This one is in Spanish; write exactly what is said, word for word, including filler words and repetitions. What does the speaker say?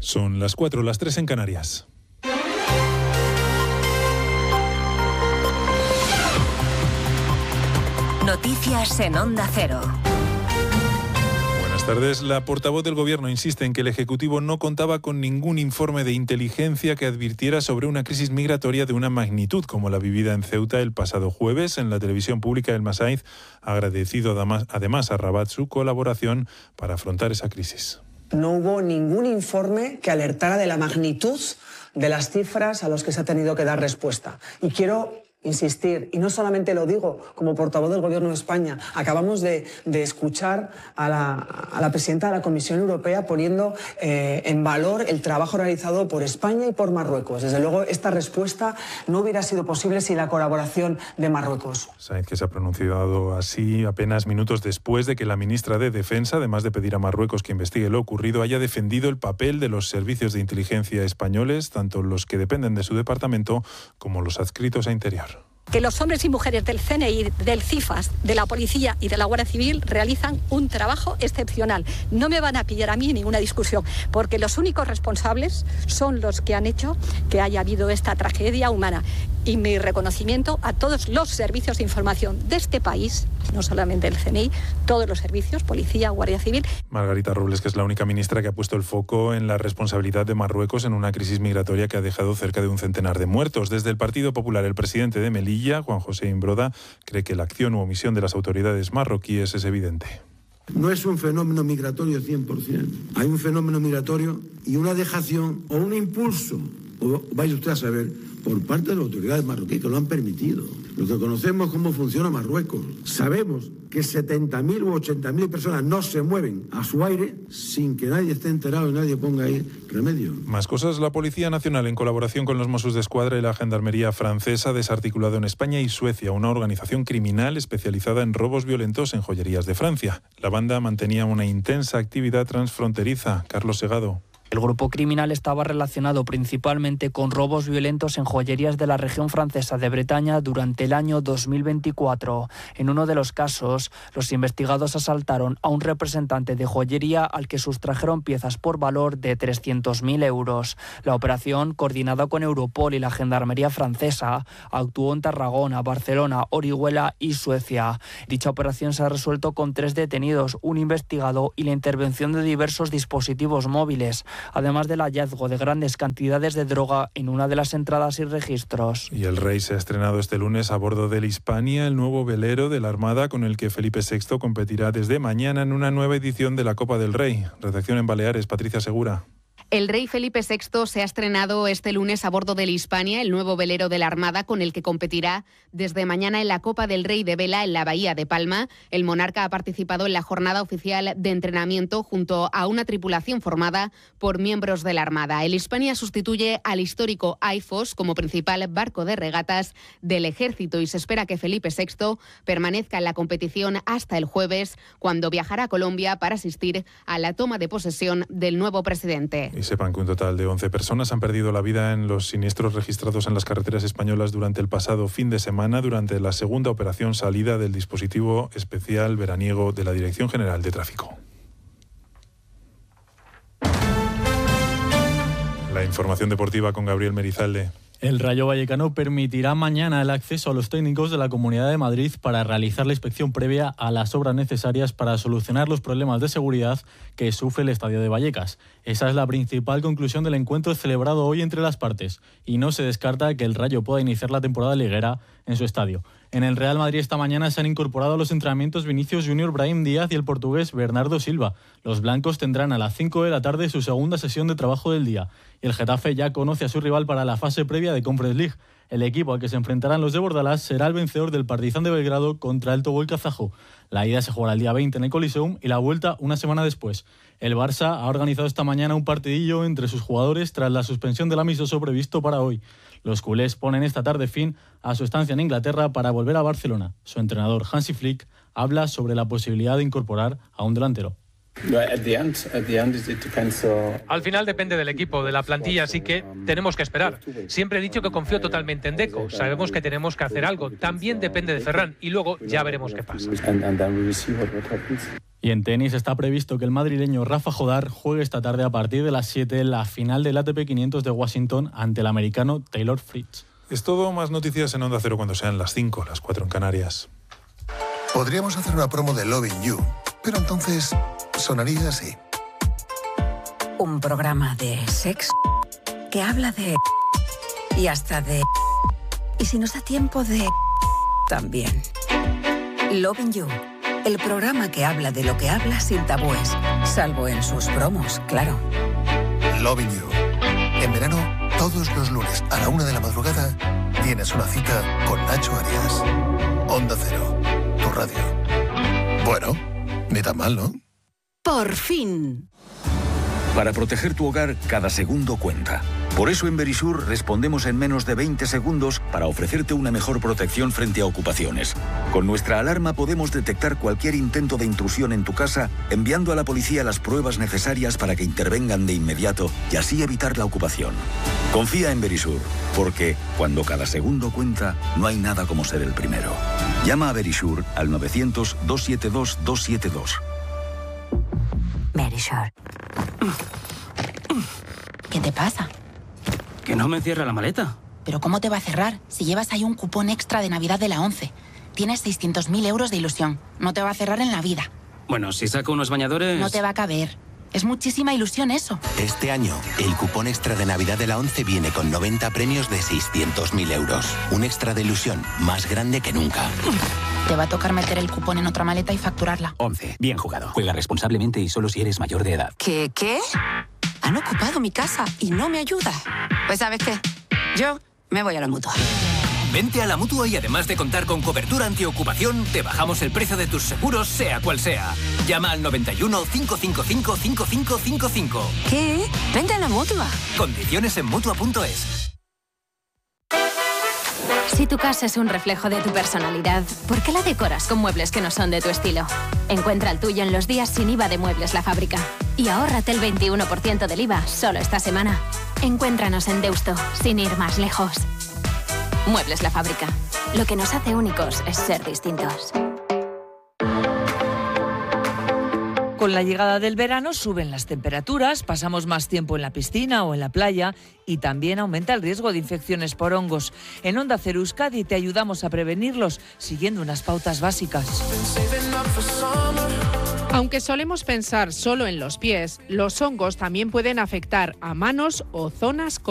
Son las cuatro, las tres en Canarias. Noticias en Onda Cero. Buenas tardes. La portavoz del Gobierno insiste en que el Ejecutivo no contaba con ningún informe de inteligencia que advirtiera sobre una crisis migratoria de una magnitud como la vivida en Ceuta el pasado jueves. En la televisión pública, el Masaiz ha agradecido además a Rabat su colaboración para afrontar esa crisis. No hubo ningún informe que alertara de la magnitud de las cifras a las que se ha tenido que dar respuesta. Y quiero insistir, y no solamente lo digo como portavoz del Gobierno de España, acabamos de, de escuchar a la, a la presidenta de la Comisión Europea poniendo eh, en valor el trabajo realizado por España y por Marruecos. Desde luego, esta respuesta no hubiera sido posible sin la colaboración de Marruecos. Sáenz, que se ha pronunciado así apenas minutos después de que la ministra de Defensa, además de pedir a Marruecos que investigue lo ocurrido, haya defendido el papel de los servicios de inteligencia españoles, tanto los que dependen de su departamento como los adscritos a Interior. Que los hombres y mujeres del C N I, del CIFAS, de la Policía y de la Guardia Civil realizan un trabajo excepcional. No me van a pillar a mí en ninguna discusión, porque los únicos responsables son los que han hecho que haya habido esta tragedia humana. Y mi reconocimiento a todos los servicios de información de este país, no solamente el C N I, todos los servicios, Policía, Guardia Civil. Margarita Robles, que es la única ministra que ha puesto el foco en la responsabilidad de Marruecos en una crisis migratoria que ha dejado cerca de un centenar de muertos. Desde el Partido Popular, el presidente de Melilla, Juan José Imbroda, cree que la acción u omisión de las autoridades marroquíes es evidente. No es un fenómeno migratorio cien por ciento. Hay un fenómeno migratorio y una dejación o un impulso, o vaya usted a saber, por parte de las autoridades marroquíes que lo han permitido. Los que conocemos cómo funciona Marruecos, sabemos que setenta mil u ochenta mil personas no se mueven a su aire sin que nadie esté enterado y nadie ponga ahí remedio. Más cosas. La Policía Nacional, en colaboración con los Mossos d'Esquadra y la Gendarmería francesa, ha desarticulado en España y Suecia una organización criminal especializada en robos violentos en joyerías de Francia. La banda mantenía una intensa actividad transfronteriza. Carlos Segado. El grupo criminal estaba relacionado principalmente con robos violentos en joyerías de la región francesa de Bretaña durante el año dos mil veinticuatro. En uno de los casos, los investigados asaltaron a un representante de joyería al que sustrajeron piezas por valor de trescientos mil euros. La operación, coordinada con Europol y la Gendarmería francesa, actuó en Tarragona, Barcelona, Orihuela y Suecia. Dicha operación se ha resuelto con tres detenidos, un investigado y la intervención de diversos dispositivos móviles, además del hallazgo de grandes cantidades de droga en una de las entradas y registros. Y el Rey se ha estrenado este lunes a bordo del Hispania, el nuevo velero de la Armada con el que Felipe sexto competirá desde mañana en una nueva edición de la Copa del Rey. Redacción en Baleares, Patricia Segura. El rey Felipe sexto se ha estrenado este lunes a bordo del Hispania, el nuevo velero de la Armada con el que competirá desde mañana en la Copa del Rey de Vela en la Bahía de Palma. El monarca ha participado en la jornada oficial de entrenamiento junto a una tripulación formada por miembros de la Armada. El Hispania sustituye al histórico AIFOS como principal barco de regatas del ejército y se espera que Felipe sexto permanezca en la competición hasta el jueves, cuando viajará a Colombia para asistir a la toma de posesión del nuevo presidente. Y sepan que un total de once personas han perdido la vida en los siniestros registrados en las carreteras españolas durante el pasado fin de semana, durante la segunda operación salida del dispositivo especial veraniego de la Dirección General de Tráfico. La información deportiva con Gabriel Merizalde. El Rayo Vallecano permitirá mañana el acceso a los técnicos de la Comunidad de Madrid para realizar la inspección previa a las obras necesarias para solucionar los problemas de seguridad que sufre el estadio de Vallecas. Esa es la principal conclusión del encuentro celebrado hoy entre las partes y no se descarta que el Rayo pueda iniciar la temporada liguera en su estadio. En el Real Madrid esta mañana se han incorporado a los entrenamientos Vinicius Junior, Brahim Díaz y el portugués Bernardo Silva. Los blancos tendrán a las cinco de la tarde su segunda sesión de trabajo del día. Y el Getafe ya conoce a su rival para la fase previa de Conference League. El equipo al que se enfrentarán los de Bordalás será el vencedor del Partizan de Belgrado contra el Tobol Kazajo. La ida se jugará el día veinte en el Coliseum y la vuelta una semana después. El Barça ha organizado esta mañana un partidillo entre sus jugadores tras la suspensión del amistoso previsto para hoy. Los culés ponen esta tarde fin a su estancia en Inglaterra para volver a Barcelona. Su entrenador Hansi Flick habla sobre la posibilidad de incorporar a un delantero. Al final depende del equipo, de la plantilla, así que tenemos que esperar. Siempre he dicho que confío totalmente en Deco. Sabemos que tenemos que hacer algo. También depende de Ferran y luego ya veremos qué pasa. Y en tenis está previsto que el madrileño Rafa Jodar juegue esta tarde a partir de las siete en la final del A T P quinientos de Washington ante el americano Taylor Fritz. Es todo, más noticias en Onda Cero cuando sean las cinco, las cuatro en Canarias. Podríamos hacer una promo de Loving You, pero entonces sonaría así. Un programa de sexo que habla de... y hasta de... y si nos da tiempo de... también. Loving You, el programa que habla de lo que habla sin tabúes, salvo en sus promos, claro. Loving You. En verano, todos los lunes a la una de la madrugada, tienes una cita con Nacho Arias. Onda Cero, tu radio. Bueno, ni tan mal, ¿no? Por fin. Para proteger tu hogar, cada segundo cuenta. Por eso en Verisur respondemos en menos de veinte segundos para ofrecerte una mejor protección frente a ocupaciones. Con nuestra alarma podemos detectar cualquier intento de intrusión en tu casa, enviando a la policía las pruebas necesarias para que intervengan de inmediato y así evitar la ocupación. Confía en Verisur, porque cuando cada segundo cuenta, no hay nada como ser el primero. Llama a Verisur al novecientos, doscientos setenta y dos, doscientos setenta y dos. Verisur. ¿Qué te pasa? Que no me cierra la maleta. ¿Pero cómo te va a cerrar si llevas ahí un cupón extra de Navidad de la ONCE? Tienes seiscientos mil euros de ilusión. No te va a cerrar en la vida. Bueno, si saco unos bañadores... No te va a caber. Es muchísima ilusión eso. Este año, el cupón extra de Navidad de la ONCE viene con noventa premios de seiscientos mil euros. Un extra de ilusión más grande que nunca. Te va a tocar meter el cupón en otra maleta y facturarla. ONCE. Bien jugado. Juega responsablemente y solo si eres mayor de edad. ¿Qué? ¿Qué? Han ocupado mi casa y no me ayuda. Pues ¿sabes qué? Yo me voy a la Mutua. Vente a la Mutua y además de contar con cobertura antiocupación, te bajamos el precio de tus seguros, sea cual sea. Llama al noventa y uno, cinco cinco cinco, cinco cinco cinco cinco. ¿Qué? Vente a la Mutua. Condiciones en Mutua punto es. Si tu casa es un reflejo de tu personalidad, ¿por qué la decoras con muebles que no son de tu estilo? Encuentra el tuyo en los días sin I V A de Muebles La Fábrica. Y ahórrate el veintiuno por ciento del I V A solo esta semana. Encuéntranos en Deusto, sin ir más lejos. Muebles La Fábrica. Lo que nos hace únicos es ser distintos. Con la llegada del verano suben las temperaturas, pasamos más tiempo en la piscina o en la playa y también aumenta el riesgo de infecciones por hongos. En Onda Cero Euskadi te ayudamos a prevenirlos siguiendo unas pautas básicas. Aunque solemos pensar solo en los pies, los hongos también pueden afectar a manos o zonas